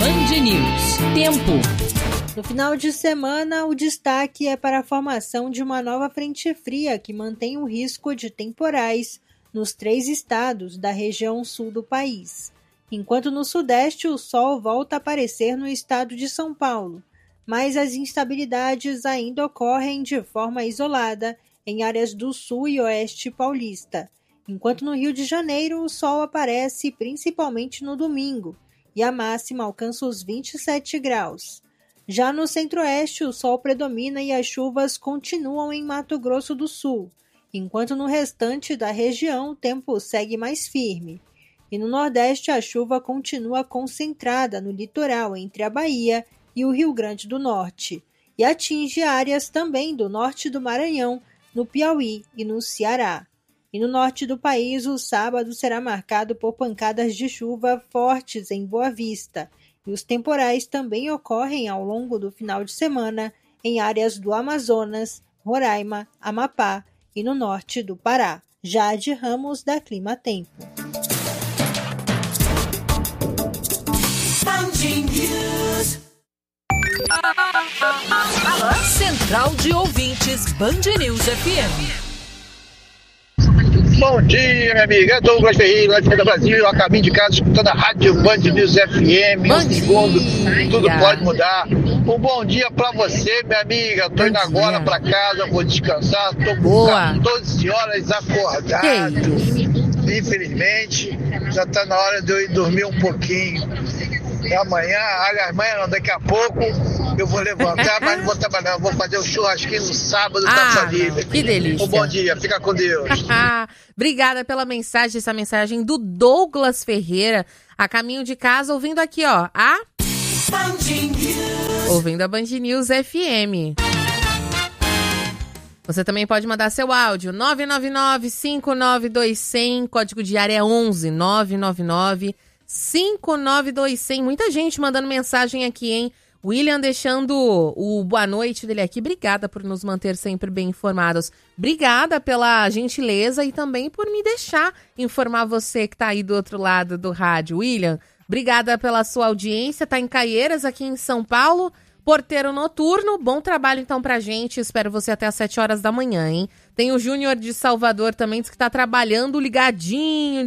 Band News. Tempo. No final de semana, o destaque é para a formação de uma nova frente fria que mantém o risco de temporais nos 3 estados da região sul do país. Enquanto no sudeste o sol volta a aparecer no estado de São Paulo, mas as instabilidades ainda ocorrem de forma isolada em áreas do sul e oeste paulista. Enquanto no Rio de Janeiro o sol aparece principalmente no domingo e a máxima alcança os 27 graus. Já no centro-oeste, o sol predomina e as chuvas continuam em Mato Grosso do Sul, enquanto no restante da região o tempo segue mais firme. E no nordeste, a chuva continua concentrada no litoral entre a Bahia e o Rio Grande do Norte, e atinge áreas também do norte do Maranhão, no Piauí e no Ceará. E no norte do país, o sábado será marcado por pancadas de chuva fortes em Boa Vista, e os temporais também ocorrem ao longo do final de semana em áreas do Amazonas, Roraima, Amapá e no norte do Pará. Jade Ramos, da Clima Tempo. Central de Ouvintes Band News FM. Bom dia, minha amiga. É Douglas Ferreira, lá de Feira Brasil. Eu acabei de casa escutando a rádio Band News FM. Bom Um segundo, dia. tudo pode mudar. Um bom dia pra você, minha amiga. Tô indo agora pra casa, vou descansar. Tô com 14 horas acordado. Infelizmente, já tá na hora de eu ir dormir um pouquinho. E amanhã, amanhã não, daqui a pouco eu vou levantar, mas não vou trabalhar. Vou fazer um churrasquinho no sábado, tá livre. Que delícia. Um bom dia, fica com Deus. Obrigada pela mensagem, essa mensagem do Douglas Ferreira, a caminho de casa, ouvindo aqui, ó, ouvindo a Band News FM. Você também pode mandar seu áudio, 999-592-100, código de área é 11, 999-592-100. Muita gente mandando mensagem aqui, hein? William deixando o boa noite dele aqui. Obrigada por nos manter sempre bem informados. Obrigada pela gentileza e também por me deixar informar você que tá aí do outro lado do rádio. William, obrigada pela sua audiência. Tá em Caieiras, aqui em São Paulo. Porteiro noturno. Bom trabalho então pra gente. Espero você até às 7 horas da manhã, hein? Tem o Júnior de Salvador também, diz que tá trabalhando ligadinho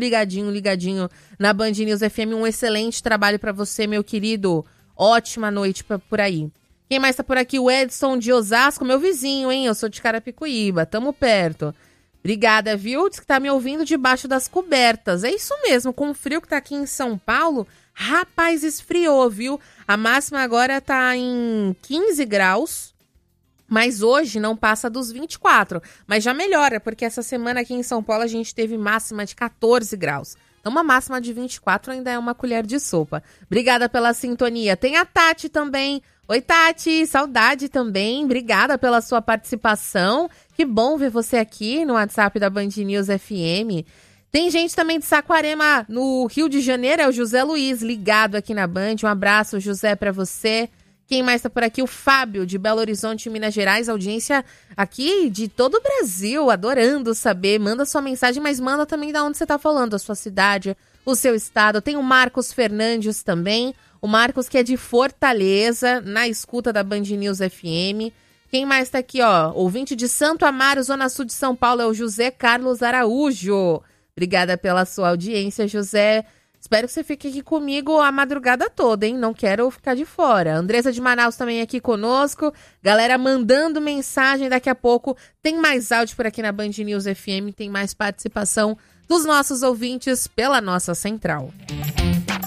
na Band News FM. Um excelente trabalho pra você, meu querido. Ótima noite por aí. Quem mais tá por aqui? O Edson de Osasco, meu vizinho, hein? Eu sou de Carapicuíba, tamo perto. Obrigada, viu? Diz que tá me ouvindo debaixo das cobertas. É isso mesmo, com o frio que tá aqui em São Paulo, rapaz, esfriou, viu? A máxima agora tá em 15 graus, mas hoje não passa dos 24. Mas já melhora, porque essa semana aqui em São Paulo a gente teve máxima de 14 graus. Então, uma máxima de 24 ainda é uma colher de sopa. Obrigada pela sintonia. Tem a Tati também. Oi, Tati. Saudade também. Obrigada pela sua participação. Que bom ver você aqui no WhatsApp da Band News FM. Tem gente também de Saquarema, no Rio de Janeiro. É o José Luiz, ligado aqui na Band. Um abraço, José, para você. Quem mais tá por aqui? O Fábio, de Belo Horizonte, Minas Gerais. Audiência aqui de todo o Brasil, adorando saber. Manda sua mensagem, mas manda também de onde você tá falando, a sua cidade, o seu estado. Tem o Marcos Fernandes também. O Marcos, que é de Fortaleza, na escuta da Band News FM. Quem mais tá aqui, ó? Ouvinte de Santo Amaro, Zona Sul de São Paulo, é o José Carlos Araújo. Obrigada pela sua audiência, José. Espero que você fique aqui comigo a madrugada toda, hein? Não quero ficar de fora. Andressa de Manaus também aqui conosco. Galera mandando mensagem. Daqui a pouco tem mais áudio por aqui na Band News FM. Tem mais participação dos nossos ouvintes pela nossa central.